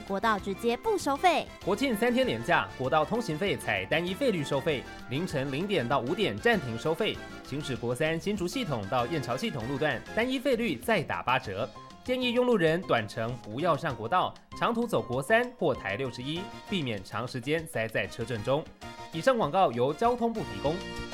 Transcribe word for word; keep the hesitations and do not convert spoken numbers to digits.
国道直接不收费。 国庆三天连假，国道通行费采单一费率收费，凌晨零点到五点暂停收费。行驶国三新竹系统到燕巢系统路段，单一费率再打八折。建议用路人短程不要上国道，长途走国三或台六十一，避免长时间塞在车阵中。以上广告由交通部提供。